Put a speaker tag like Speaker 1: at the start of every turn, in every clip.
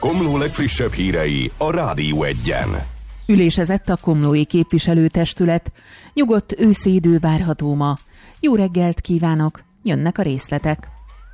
Speaker 1: Komló legfrissebb hírei a Rádió Egyen.
Speaker 2: Ülésezett a komlói képviselőtestület. Nyugodt őszi idő várható ma. Jó reggelt kívánok, jönnek a részletek.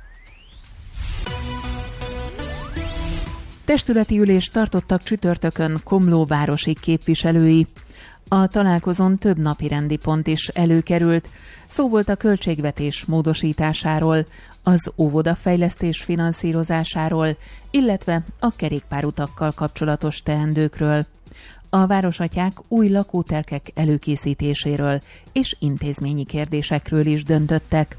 Speaker 2: Testületi ülést tartottak csütörtökön Komló városi képviselői. A találkozón több napirendi pont is előkerült. Szó volt a költségvetés módosításáról, az óvodafejlesztés finanszírozásáról, illetve a kerékpárutakkal kapcsolatos teendőkről. A városatyák új lakótelkek előkészítéséről és intézményi kérdésekről is döntöttek.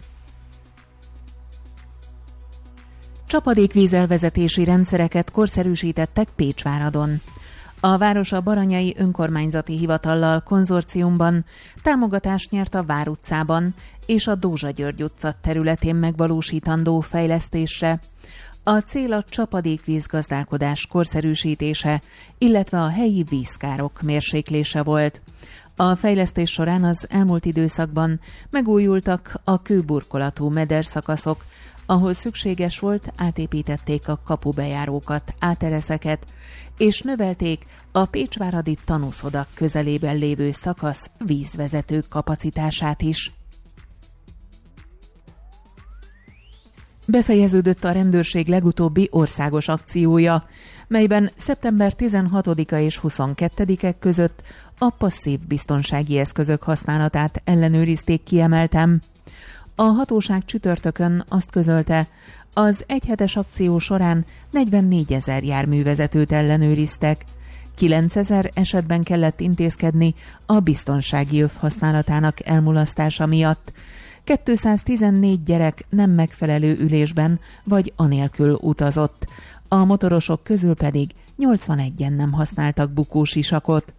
Speaker 2: Csapadékvízelvezetési rendszereket korszerűsítettek Pécsváradon. A város a Baranyai Önkormányzati Hivatallal konzorciumban támogatást nyert a Vár utcában és a Dózsa György utca területén megvalósítandó fejlesztésre. A cél a csapadékvízgazdálkodás korszerűsítése, illetve a helyi vízkárok mérséklése volt. A fejlesztés során az elmúlt időszakban megújultak a kőburkolatú mederszakaszok, ahol szükséges volt, átépítették a kapubejárókat, átereszeket, és növelték a pécsváradi tanúszodak közelében lévő szakasz vízvezető kapacitását is. Befejeződött a rendőrség legutóbbi országos akciója, melyben szeptember 16-a és 22-e között a passzív biztonsági eszközök használatát ellenőrizték kiemelten. A hatóság csütörtökön azt közölte, az egyhetes akció során 44 000 járművezetőt ellenőriztek. 9 000 esetben kellett intézkedni a biztonsági öv használatának elmulasztása miatt. 214 gyerek nem megfelelő ülésben vagy anélkül utazott. A motorosok közül pedig 81-en nem használtak bukósisakot.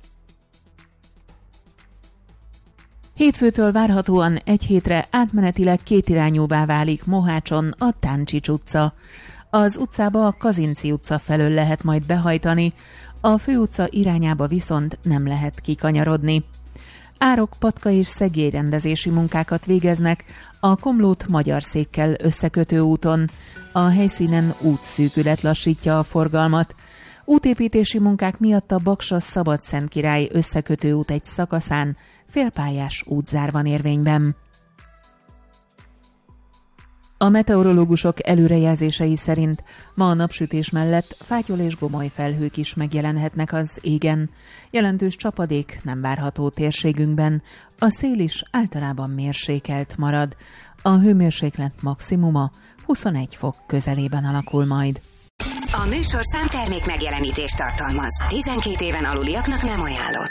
Speaker 2: Hétfőtől várhatóan egy hétre átmenetileg kétirányúvá válik Mohácson a Táncsics utca. Az utcába a Kazinczy utca felől lehet majd behajtani, a főutca irányába viszont nem lehet kikanyarodni. Árok, patka és szegélyrendezési munkákat végeznek a Komlót Magyarszékkel összekötő úton. A helyszínen útszűkület lassítja a forgalmat. Útépítési munkák miatt a Baksa-Szabadszentkirály összekötő út egy szakaszán félpályás útzár van érvényben. A meteorológusok előrejelzései szerint ma a napsütés mellett fátyol és gomoly felhők is megjelenhetnek az égen. Jelentős csapadék nem várható térségünkben, a szél is általában mérsékelt marad. A hőmérséklet maximuma 21 fok közelében alakul majd.
Speaker 3: A műsorszám termék megjelenítést tartalmaz. 12 éven aluliaknak nem ajánlott.